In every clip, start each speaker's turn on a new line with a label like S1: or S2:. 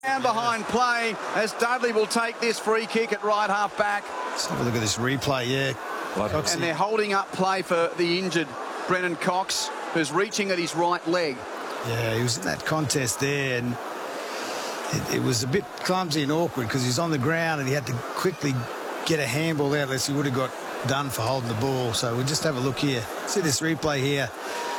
S1: And behind play as Dudley will take this free kick at right half back.
S2: Let's have a look at this replay, yeah.
S1: And they're holding up play for the injured Brennan Cox, who's reaching at his right leg.
S2: Yeah, he was in that contest there, and it was a bit clumsy and awkward because he's on the ground and he had to quickly get a handball out, unless he would have got done for holding the ball. So we'll just have a look here. See this replay here.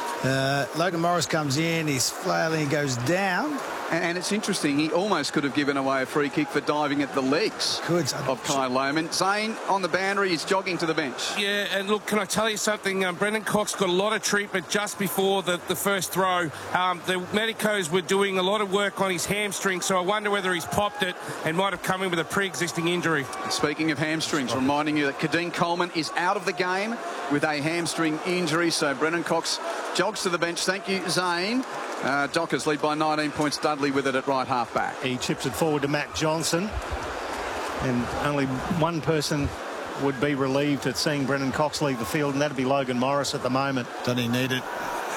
S2: Logan Morris comes in, he's flailing, goes down.
S1: And it's interesting, he almost could have given away a free kick for diving at the legs of Kai Lohmann. Zane on the boundary, he's jogging to the bench.
S3: Yeah, and look, can I tell you something? Brendan Cox got a lot of treatment just before the first throw. The medicos were doing a lot of work on his hamstring, so I wonder whether he's popped it and might have come in with a pre-existing injury.
S1: Speaking of hamstrings, reminding you that Kadeen Coleman is out of the game with a hamstring injury, so Brendan Cox jogs to the bench. Thank you, Zane. Dockers lead by 19 points. Dudley with it at right half back.
S4: He chips it forward to Matt Johnson, and only one person would be relieved at seeing Brendan Cox leave the field, and that'd be Logan Morris at the moment.
S2: Doesn't he need it?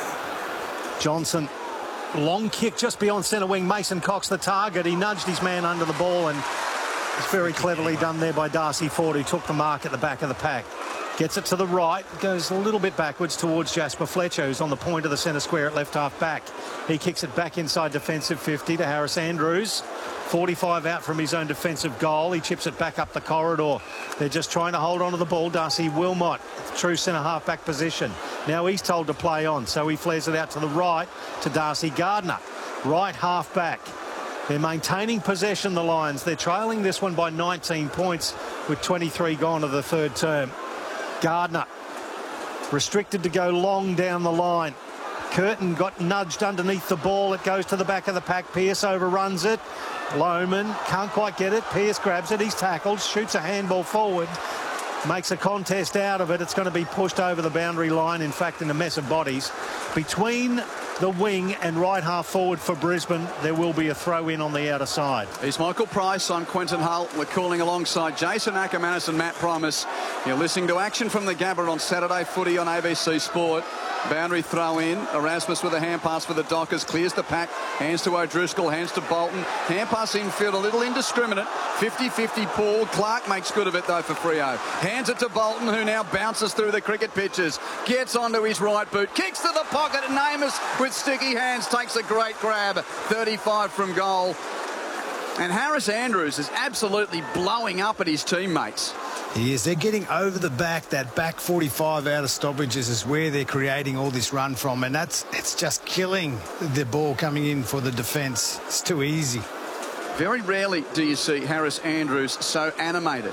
S4: Johnson, long kick just beyond centre wing. Mason Cox the target. He nudged his man under the ball, and it's very cleverly done there by Darcy Ford, who took the mark at the back of the pack. Gets it to the right, goes a little bit backwards towards Jasper Fletcher, who's on the point of the centre square at left half back. He kicks it back inside defensive 50 to Harris Andrews. 45 out from his own defensive goal. He chips it back up the corridor. They're just trying to hold on to the ball. Darcy Wilmot, true centre half back position. Now he's told to play on, so he flares it out to the right to Darcy Gardner. Right half back. They're maintaining possession, the Lions. They're trailing this one by 19 points with 23 gone of the third term. Gardner restricted to go long down the line. Curtin got nudged underneath the ball. It goes to the back of the pack. Pearce overruns it. Lohmann can't quite get it. Pearce grabs it. He's tackled. Shoots a handball forward. Makes a contest out of it. It's going to be pushed over the boundary line. In fact, in a mess of bodies. Between the wing and right half forward for Brisbane, there will be a throw in on the outer side.
S1: Here's Michael Price on Quentin Hull. We're calling alongside Jason Ackermanis and Matt Promise. You're listening to action from the Gabba on Saturday Footy on ABC Sport. Boundary throw in. Erasmus with a hand pass for the Dockers. Clears the pack. Hands to O'Driscoll. Hands to Bolton. Hand pass infield. A little indiscriminate. 50-50 Paul. Clark makes good of it though for Freo. Hands it to Bolton, who now bounces through the cricket pitches. Gets onto his right boot. Kicks to the pocket. And Amos with sticky hands takes a great grab. 35 from goal. And Harris Andrews is absolutely blowing up at his teammates.
S2: He is. They're getting over the back. That back 45 out of stoppages is where they're creating all this run from, and it's just killing the ball coming in for the defence. It's too easy.
S1: Very rarely do you see Harris Andrews so animated.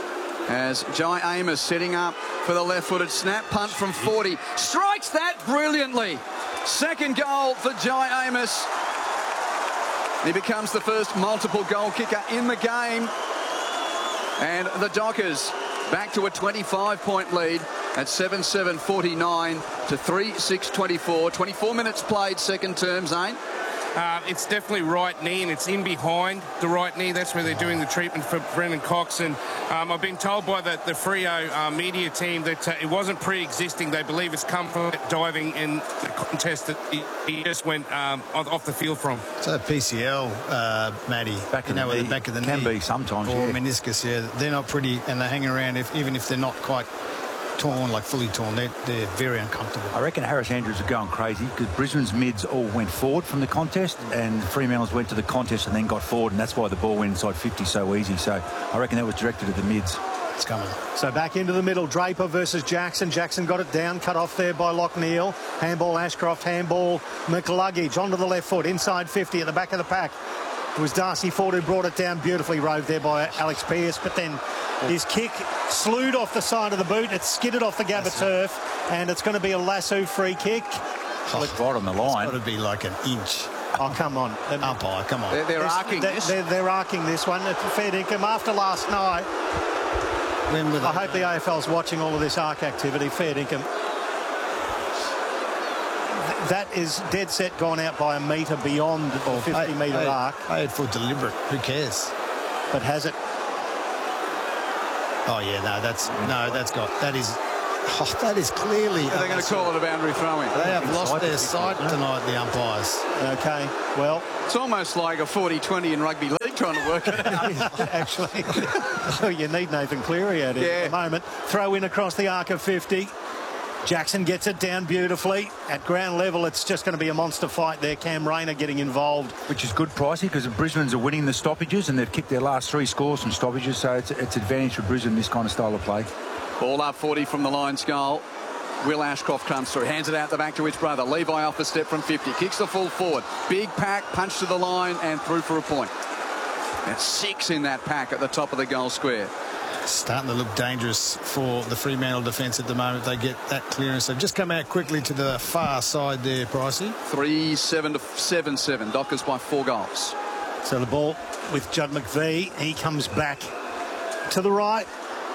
S1: As Jai Amos setting up for the left-footed snap punt from 40. Strikes that brilliantly. Second goal for Jai Amos. He becomes the first multiple goal kicker in the game. And the Dockers back to a 25-point lead at 7-7-49 to 3-6-24. 24 minutes played, second term, Zane.
S3: It's definitely right knee, and it's in behind the right knee. That's where they're doing the treatment for Brendan Cox. And I've been told by the Freo media team that it wasn't pre-existing. They believe it's come from diving in the contest that he just went off the field from.
S2: So PCL, Matty,
S5: back in the
S2: back of the knee.
S5: Can be sometimes,
S2: or
S5: yeah.
S2: meniscus, yeah. They're not pretty, and they hang around even if they're not quite torn, like fully torn. They're very uncomfortable.
S5: I reckon Harris Andrews are going crazy because Brisbane's mids all went forward from the contest, and Fremantle's went to the contest and then got forward, and that's why the ball went inside 50 so easy. So I reckon that was directed at the mids.
S2: It's coming.
S4: So back into the middle, Draper versus Jackson. Jackson got it down, cut off there by Lockneil. Handball Ashcroft, handball McLuggage onto the left foot, inside 50 at the back of the pack. It was Darcy Ford who brought it down, beautifully rode there by Alex Pearce, but then his kick slewed off the side of the boot. It skidded off the Gabba turf, and it's going to be a lasso free kick.
S5: Oh, right on the line.
S2: It's got to be like an inch.
S4: Oh, come on.
S2: Umpire, come on.
S1: They're arcing this.
S4: They're arcing this one. It's fair dinkum. After last night, I hope the AFL's watching all of this arc activity. Fair dinkum. That is dead set gone out by a metre beyond the 50-metre arc.
S2: Paid for deliberate. Who cares?
S4: But has it?
S2: Oh yeah, that Oh, that is clearly...
S1: They're going to call it a boundary throw-in.
S2: They have lost their sight tonight, the umpires.
S4: Okay, well...
S1: It's almost like a 40-20 in rugby league trying to work it out.
S4: Actually, oh, you need Nathan Cleary out here at the moment. Throw in across the arc of 50. Jackson gets it down beautifully. At ground level, it's just going to be a monster fight there. Cam Rayner getting involved.
S5: Which is good, Pricey, because the Brisbane's are winning the stoppages and they've kicked their last 3 scores from stoppages, so it's advantage for Brisbane, this kind of style of play.
S1: Ball up 40 from the Lions goal. Will Ashcroft comes through, hands it out the back to his brother. Levi off a step from 50, kicks the full forward. Big pack, punch to the line and through for a point. That's 6 in that pack at the top of the goal square.
S2: Starting to look dangerous for the Fremantle defence at the moment. They get that clearance. They've just come out quickly to the far side there, Pricey.
S1: 3-7 to 7-7. Dockers by 4 goals.
S4: So the ball with Judd McVee. He comes back to the right.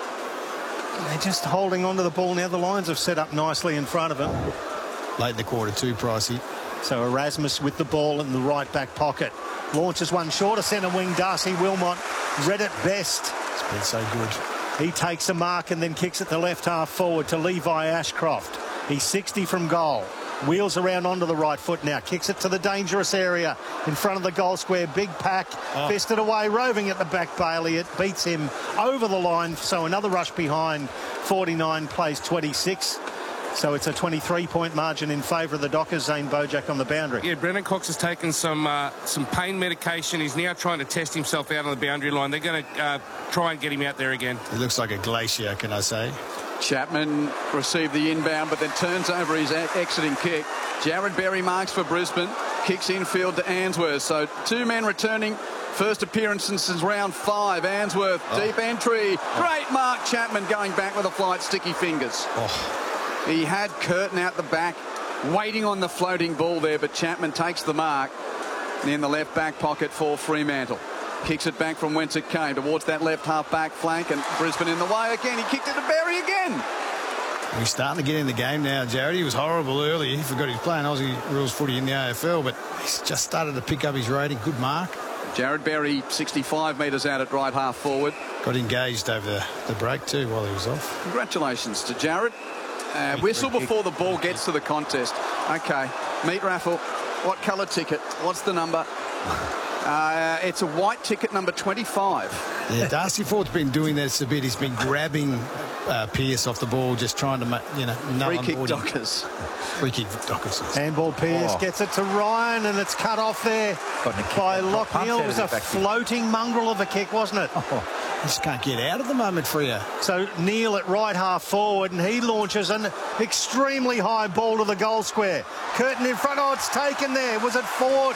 S4: They're just holding on to the ball now. The Lions have set up nicely in front of him.
S2: Late in the quarter too, Pricey.
S4: So Erasmus with the ball in the right back pocket. Launches one shorter centre wing. Darcy Wilmot read it best.
S2: It's been so good.
S4: He takes a mark and then kicks it the left half forward to Levi Ashcroft. He's 60 from goal. Wheels around onto the right foot now. Kicks it to the dangerous area in front of the goal square. Big pack. Fisted away, roving at the back. Bailey. It beats him over the line. So another rush behind. 49 plays 26. So it's a 23-point margin in favour of the Dockers. Zane Bojack on the boundary.
S3: Yeah, Brendan Cox has taken some pain medication. He's now trying to test himself out on the boundary line. They're going to try and get him out there again.
S2: It looks like a glacier, can I say?
S1: Chapman received the inbound, but then turns over his exiting kick. Jared Berry marks for Brisbane. Kicks infield to Answorth. So 2 men returning. First appearance since round 5. Answorth, deep entry. Great mark. Chapman going back with a flight, sticky fingers. He had Curtin out the back, waiting on the floating ball there, but Chapman takes the mark in the left back pocket for Fremantle. Kicks it back from whence it came towards that left half back flank, and Brisbane in the way again. He kicked it to Berry again.
S2: He's starting to get in the game now, Jared. He was horrible early. He forgot he was playing Aussie rules footy in the AFL, but he's just started to pick up his rating. Good mark.
S1: Jared Berry, 65 metres out at right half forward.
S2: Got engaged over the break too while he was off.
S1: Congratulations to Jared. Whistle before the ball gets to the contest. Okay, meat raffle. What colour ticket? What's the number? It's a white ticket, number 25.
S2: Yeah, Darcy Ford's been doing this a bit. He's been grabbing Pearce off the ball, just trying to make,
S1: Free kick Dockers.
S2: Free kick Dockers.
S4: Handball Pearce gets it to Ryan, and it's cut off there by Lockneil. It was a floating mongrel of a kick, wasn't it?
S2: Just can't get out at the moment for you.
S4: So Neil at right half forward, and he launches an extremely high ball to the goal square. Curtin in front. Oh, it's taken there. Was it Fort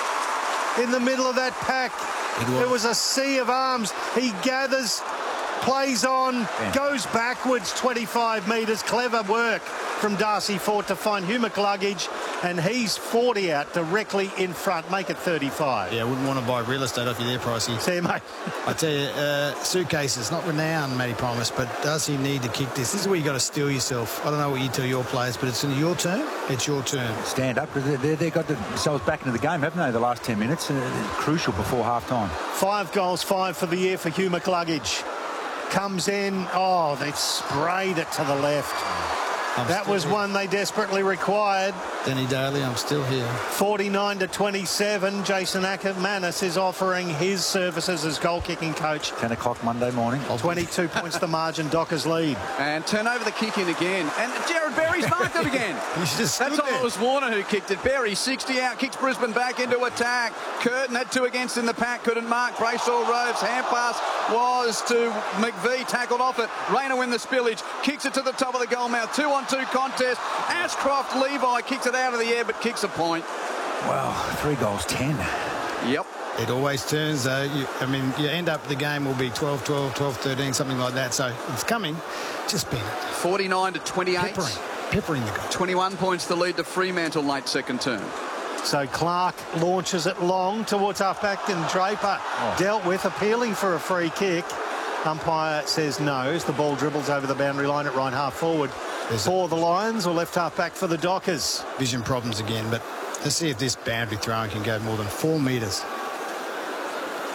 S4: in the middle of that pack? There was a sea of arms. He gathers, plays on, goes backwards 25 metres. Clever work from Darcy Fort to find Hugh McCluggage, and he's 40 out directly in front. Make it 35.
S2: Yeah, I wouldn't want to buy real estate off you there, Pricey.
S4: See you, mate.
S2: I tell you, Suitcases, not renowned, Matty Promise, but does he need to kick this? This is where you got to steel yourself. I don't know what you tell your players, but it's your turn. It's your turn.
S5: Stand up, because they've got themselves back into the game, haven't they, the last 10 minutes? Crucial before half-time.
S4: 5 goals, 5 for the year for Hugh McCluggage. Comes in. Oh, they've sprayed it to the left. That was one they desperately required.
S2: Denny Daly, I'm still here.
S4: 49 to 27. Jason Ackermanis is offering his services as goal-kicking coach.
S5: 10 o'clock Monday morning.
S4: 22 points the margin. Dockers lead.
S1: And turn over the kick in again. And Jared Berry's marked it again. That's all. It was Warner who kicked it. Berry, 60 out, kicks Brisbane back into attack. Curtin had 2 against in the pack. Couldn't mark. Brayshaw Roves. Hand pass was to McVee. Tackled off it. Rayner win the spillage. Kicks it to the top of the goal mouth. 2-on-2 contest. Ashcroft, Levi kicks it out of the air, but kicks a point.
S5: Wow, 3 goals, 10.
S1: Yep.
S2: It always turns, though. You end up the game will be 12-12, 12-13, something like that. So it's coming. Just been
S1: 49 to 28.
S2: Peppering the goal.
S1: 21 points to lead to Fremantle late second term.
S4: So Clark launches it long towards half-back, and Draper dealt with, appealing for a free kick. Umpire says no as the ball dribbles over the boundary line at right half forward for the Lions, or left half back for the Dockers.
S2: Vision problems again, but let's see if this boundary throwing can go more than 4 metres.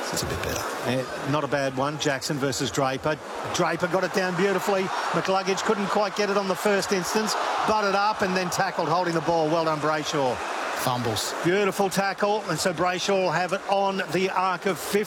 S2: It's a bit better.
S4: Yeah, not a bad one. Jackson versus Draper. Draper got it down beautifully. McCluggage couldn't quite get it on the first instance. Butted up and then tackled holding the ball. Well done, Brayshaw.
S2: Fumbles.
S4: Beautiful tackle. And so Brayshaw will have it on the arc of 50.